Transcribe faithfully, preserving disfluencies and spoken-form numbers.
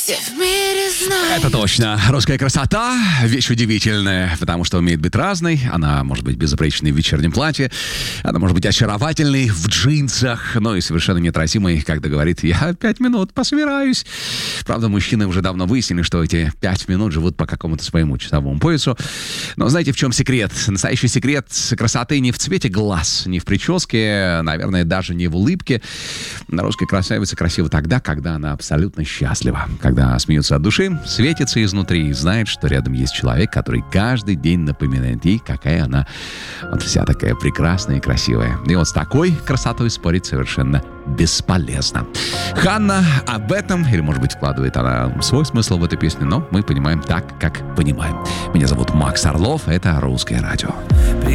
Все в мире знают. Это точно. Русская красота — вещь удивительная, потому что умеет быть разной. Она может быть безупречной в вечернем платье, она может быть очаровательной в джинсах, но и совершенно неотразимой, когда говорит: я пять минут посмираюсь. Правда, мужчины уже давно выяснили, что эти пять минут живут по какому-то своему часовому поясу. Но знаете, в чем секрет? Настоящий секрет красоты не в цвете глаз, не в прическе, наверное, даже не в улыбке. Русская красавица красива тогда, когда она абсолютно счастлива. Когда смеется от души, светится изнутри и знает, что рядом есть человек, который каждый день напоминает ей, какая она вот вся такая прекрасная и красивая. И вот с такой красотой спорить совершенно бесполезно. Ханна об этом, или, может быть, вкладывает она свой смысл в эту песню, но мы понимаем так, как понимаем. Меня зовут Макс Орлов, это «Русское радио».